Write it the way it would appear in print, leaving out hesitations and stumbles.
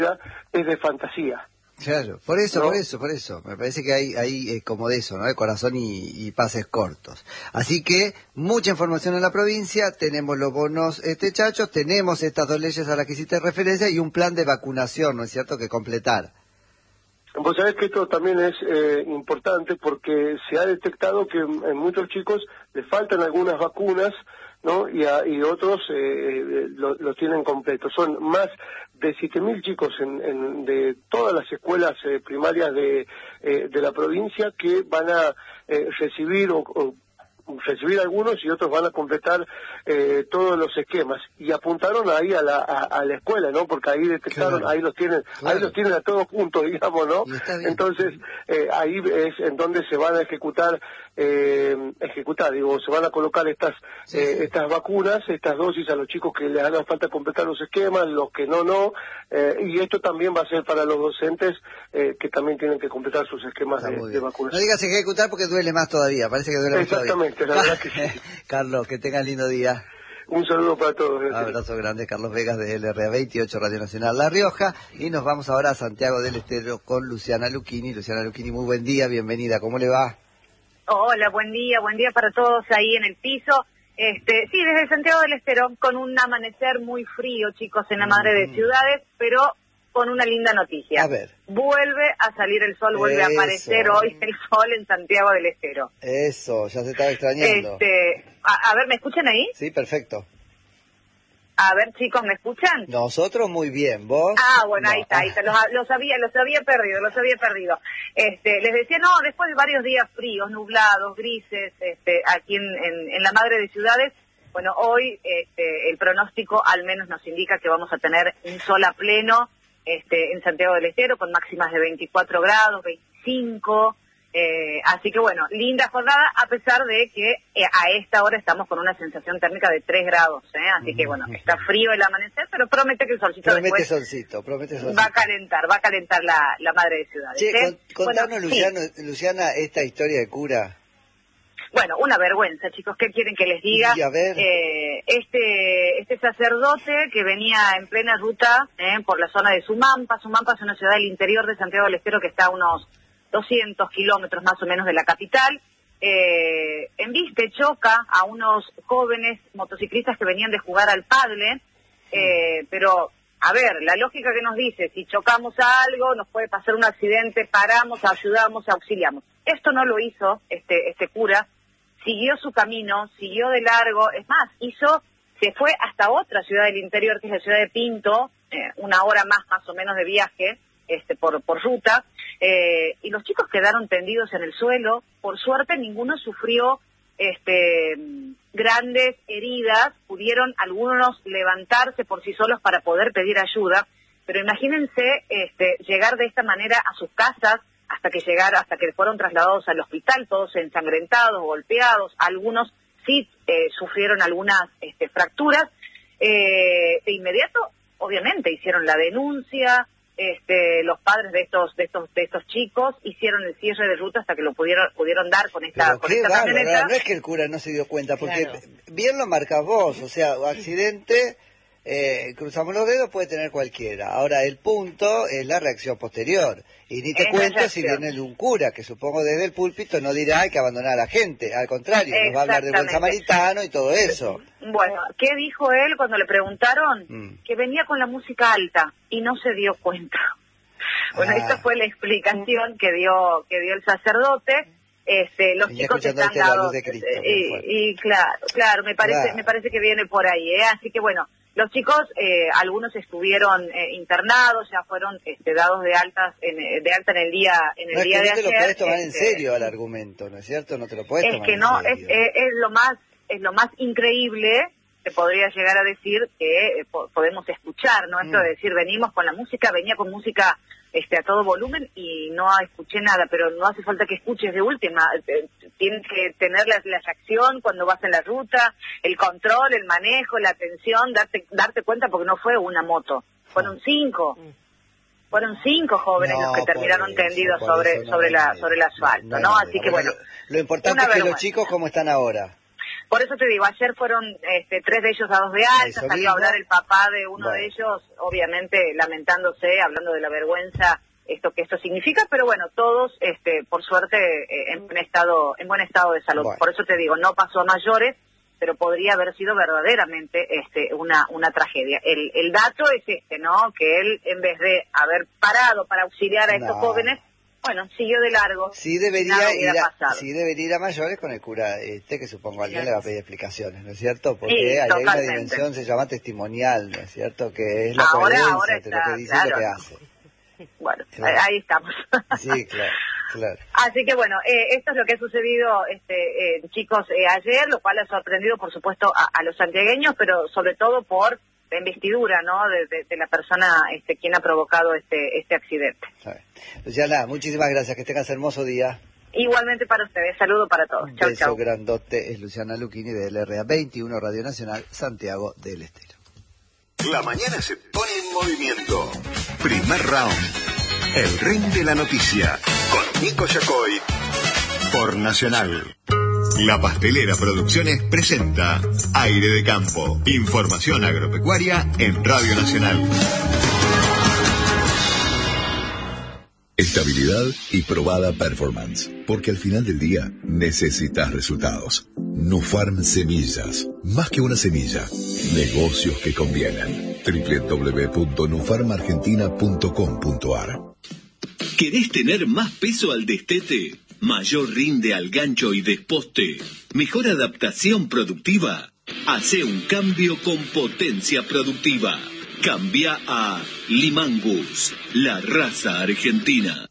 es de fantasía. Claro, por eso, ¿no? por eso. Me parece que hay como de eso, ¿no? De corazón y pases cortos. Así que, mucha información en la provincia, tenemos los bonos chachos, tenemos estas 2 leyes a las que hiciste referencia y un plan de vacunación, ¿no es cierto?, que completar. Vos sabés que esto también es importante porque se ha detectado que en muchos chicos les faltan algunas vacunas, ¿no? Y otros lo tienen completo. Son más de 7.000 chicos de todas las escuelas primarias de la provincia que van a recibir recibir algunos y otros van a completar todos los esquemas, y apuntaron ahí a la escuela, ¿no? Porque ahí detectaron, Claro. ahí los tienen a todos juntos, digamos, ¿no? Entonces ahí es en donde se van a ejecutar, se van a colocar estas vacunas, estas dosis a los chicos que les hagan falta completar los esquemas, los que no, y esto también va a ser para los docentes que también tienen que completar sus esquemas de vacunación. No digas ejecutar porque duele más todavía, parece que duele más todavía. Exactamente, la verdad que sí. Carlos, que tengas lindo día. Un saludo para todos. Un abrazo grande, Carlos Vegas de LRA 28, Radio Nacional La Rioja. Y nos vamos ahora a Santiago del Estero con Luciana Lucchini. Luciana Lucchini, muy buen día, bienvenida, ¿cómo le va? Hola, buen día para todos ahí en el piso. Sí, desde Santiago del Estero, con un amanecer muy frío, chicos, en la madre de ciudades, pero con una linda noticia. A ver. Vuelve a salir el sol, vuelve a aparecer hoy el sol en Santiago del Estero. Eso, ya se estaba extrañando. A ver, ¿me escuchan ahí? Sí, perfecto. A ver, chicos, ¿me escuchan? Nosotros muy bien, ¿vos? Ah, bueno, no. Ahí está. Los había perdido. Les decía, después de varios días fríos, nublados, grises, aquí en la madre de ciudades, bueno, hoy el pronóstico al menos nos indica que vamos a tener un sol a pleno en Santiago del Estero, con máximas de 24 grados, 25, así que bueno, linda jornada, a pesar de que a esta hora estamos con una sensación térmica de 3 grados, así que bueno, está frío el amanecer, pero promete que el solcito promete después solcito. va a calentar la madre de ciudades. Che, contanos, bueno, Luciana, esta historia de cura. Bueno, una vergüenza, chicos, ¿qué quieren que les diga? Y a ver. Este sacerdote que venía en plena ruta por la zona de Sumampa es una ciudad del interior de Santiago del Estero que está a unos 200 kilómetros más o menos de la capital, embiste, choca a unos jóvenes motociclistas que venían de jugar al pádel, pero, a ver, la lógica que nos dice, si chocamos a algo, nos puede pasar un accidente, paramos, ayudamos, auxiliamos. Esto no lo hizo este cura, siguió su camino, siguió de largo, es más, se fue hasta otra ciudad del interior, que es la ciudad de Pinto, 1 hora más o menos de viaje, por ruta, y los chicos quedaron tendidos en el suelo. Por suerte ninguno sufrió grandes heridas, pudieron algunos levantarse por sí solos para poder pedir ayuda, pero imagínense llegar de esta manera a sus casas hasta que fueron trasladados al hospital, todos ensangrentados, golpeados, algunos sí sufrieron algunas fracturas. De inmediato, obviamente, hicieron la denuncia. Los padres de estos chicos hicieron el cierre de ruta hasta que lo pudieron dar con esta camioneta. No es que el cura no se dio cuenta, porque bien lo marcas vos, o sea, accidente, cruzamos los dedos, puede tener cualquiera. Ahora, el punto es la reacción posterior. Y ni te cuento si viene de un cura, que supongo desde el púlpito no dirá hay que abandonar a la gente. Al contrario, nos va a hablar del buen samaritano y todo eso. Bueno, ¿qué dijo él cuando le preguntaron? Que venía con la música alta y no se dio cuenta. Bueno, esta fue la explicación que dio el sacerdote. Los chicos están dados. Y claro, me parece que viene por ahí, Así que bueno, los chicos, algunos estuvieron internados, ya fueron dados de alta en el día de ayer. No te lo podés tomar en serio al argumento, ¿no es cierto? No te lo podés tomar en serio. Es lo más increíble, se podría llegar a decir, que podemos escuchar, ¿no? Esto de decir, venía con música a todo volumen y no escuché nada, pero no hace falta que escuches de última, tienes que tener la reacción cuando vas en la ruta, el control, el manejo, la atención, darte cuenta, porque no fue una moto, fueron 5 jóvenes los que terminaron tendidos sobre el asfalto, ¿no? Así que bueno, lo importante es que los chicos, ¿cómo están ahora? Por eso te digo, ayer fueron 3 de ellos dados de alta, salió a hablar el papá de uno de ellos, obviamente lamentándose, hablando de la vergüenza que esto significa, pero bueno, todos, por suerte, en buen estado de salud. Bueno. Por eso te digo, no pasó a mayores, pero podría haber sido verdaderamente una tragedia. El dato es ¿no? Que él, en vez de haber parado para auxiliar a estos jóvenes, bueno, siguió de largo. Sí debería ir a mayores con el cura, que supongo alguien le va a pedir explicaciones, ¿no es cierto? Porque hay una dimensión, se llama testimonial, ¿no es cierto? Que es la coherencia entre lo que dice y lo que hace. Bueno, ahí estamos. Sí, claro. Así que bueno, esto es lo que ha sucedido, chicos, ayer, lo cual ha sorprendido, por supuesto, a los santiagueños, pero sobre todo por la investidura, ¿no?, de la persona quien ha provocado este accidente. Luciana, muchísimas gracias, que tengas hermoso día. Igualmente para ustedes, saludo para todos. Un beso grandote. Es Luciana Lucchini de LRA 21 Radio Nacional, Santiago del Estero. La mañana se pone en movimiento. Primer round. El ring de la noticia. Con Nico Yacoy. Por Nacional. La Pastelera Producciones presenta Aire de Campo. Información agropecuaria en Radio Nacional. Estabilidad y probada performance. Porque al final del día necesitas resultados. Nufarm Semillas. Más que una semilla. Negocios que convienen. www.nufarmargentina.com.ar. ¿Querés tener más peso al destete? ¿Mayor rinde al gancho y desposte? ¿Mejor adaptación productiva? Hacé un cambio con potencia productiva. Cambia a Limangus, la raza argentina.